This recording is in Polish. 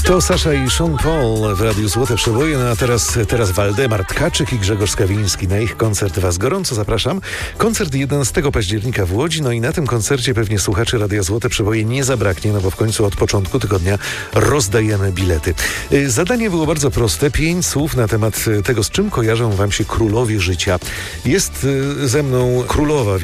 To Sasza i Sean Paul w Radiu Złote Przeboje, no a teraz Waldemar Tkaczyk i Grzegorz Skawiński. Na ich koncert Was gorąco zapraszam. Koncert 11 października w Łodzi, no i na tym koncercie pewnie słuchaczy Radia Złote Przeboje nie zabraknie, no bo w końcu od początku tygodnia rozdajemy bilety. Zadanie było bardzo proste. 5 słów na temat tego, z czym kojarzą Wam się królowie życia. Jest ze mną królowa